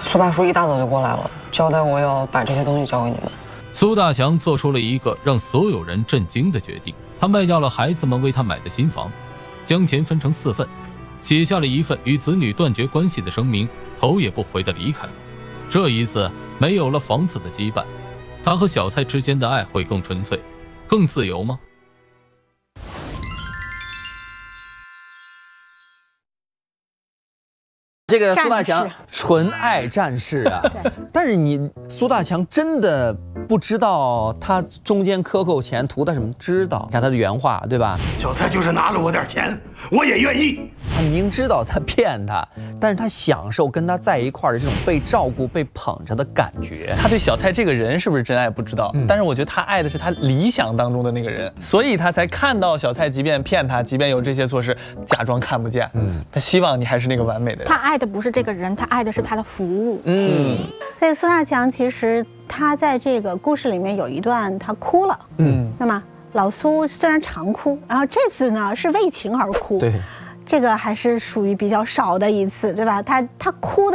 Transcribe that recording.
苏大叔一大早就过来了，交代我要把这些东西交给你们。 苏大强做出了一个让所有人震惊的决定，他卖掉了孩子们为他买的新房，将钱分成4份，写下了一份与子女断绝关系的声明，头也不回地离开了。这一次没有了房子的羁绊，他和小蔡之间的爱会更纯粹、更自由吗？ 这个苏大强纯爱战士啊，但是你苏大强真的不知道他中间克扣钱图的什么？知道，看他的原话，对吧？ 小蔡就是拿了我点钱，我也愿意。 他明知道他骗他，但是他享受跟他在一块儿的这种被照顾、被捧着的感觉。 他对小蔡这个人是不是真爱不知道，但是我觉得他爱的是他理想当中的那个人，所以他才看到小蔡即便骗他，即便有这些错事，假装看不见。他希望你还是那个完美的人。 他爱的不是这个人，他爱的是他的服务。 所以苏大强其实他在这个故事里面有一段他哭了。那么老苏虽然常哭，然后这次呢是为情而哭。 对， 这个还是属于比较少的一次，对吧？他哭的。